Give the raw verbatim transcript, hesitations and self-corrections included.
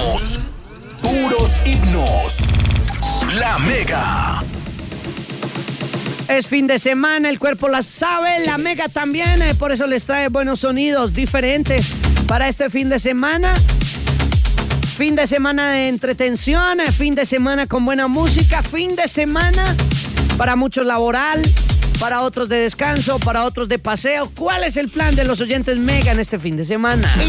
himnos, puros himnos. La Mega. Es fin de semana, el cuerpo la sabe, la Mega también, eh, por eso les trae buenos sonidos diferentes para este fin de semana. Fin de semana de entretención, eh, fin de semana con buena música, fin de semana para muchos laboral, para otros de descanso, para otros de paseo. ¿Cuál es el plan de los oyentes Mega en este fin de semana?